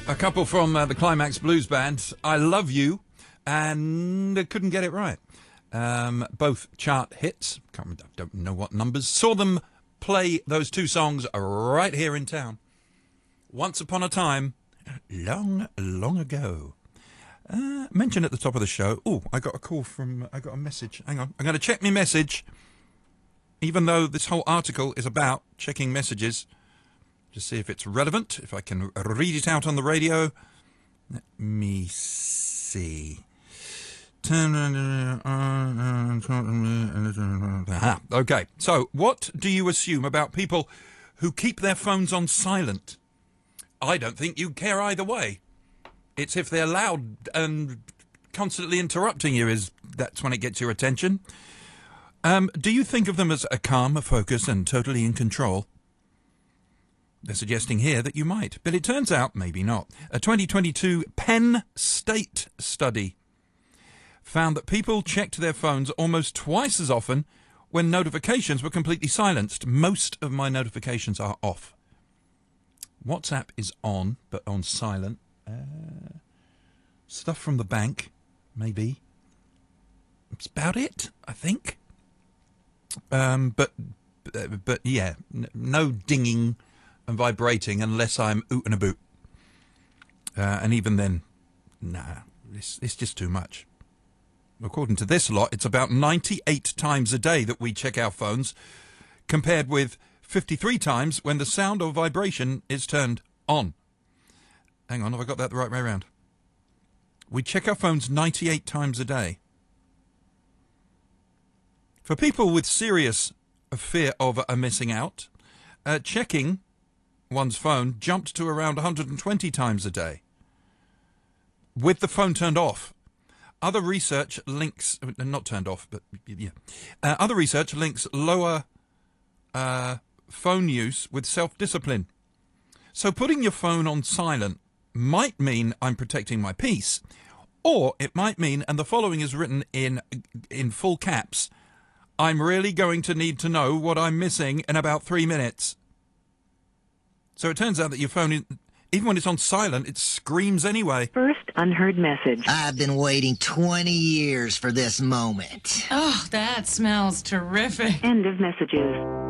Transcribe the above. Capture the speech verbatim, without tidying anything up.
A couple from uh, the Climax Blues Band, I Love You, and I Couldn't Get It Right. Um, both chart hits. Can't remember, don't know what numbers. Saw them play those two songs right here in town. Once upon a time, long, long ago. Uh, mentioned at the top of the show. Oh, I got a call from, I got a message. Hang on, I'm going to check my message. Even though this whole article is about checking messages. Just see if it's relevant, if I can read it out on the radio. Let me see. Aha, okay. So, what do you assume about people who keep their phones on silent? I don't think you care either way. It's if they're loud and constantly interrupting you, is that's when it gets your attention. Um, do you think of them as a calm, focused and totally in control? They're suggesting here that you might, but it turns out maybe not. A twenty twenty-two Penn State study found that people checked their phones almost twice as often when notifications were completely silenced. Most of my notifications are off. WhatsApp is on, but on silent. Uh, stuff from the bank, maybe. That's about it, I think. Um, but, but yeah, n- no dinging and vibrating unless I'm oot and a boot. Uh, and even then, nah, it's, it's just too much. According to this lot, it's about ninety-eight times a day that we check our phones, compared with fifty-three times when the sound or vibration is turned on. Hang on, have I got that the right way around? We check our phones ninety-eight times a day. For people with serious fear of a missing out, uh, checking one's phone jumped to around one hundred twenty times a day with the phone turned off. Other research links, not turned off, but yeah. Uh, other research links lower uh, phone use with self-discipline. So putting your phone on silent might mean I'm protecting my peace, or it might mean, and the following is written in in full caps, I'm really going to need to know what I'm missing in about three minutes. So it turns out that your phone, even when it's on silent, it screams anyway. First unheard message. I've been waiting twenty years for this moment. Oh, that smells terrific. End of messages.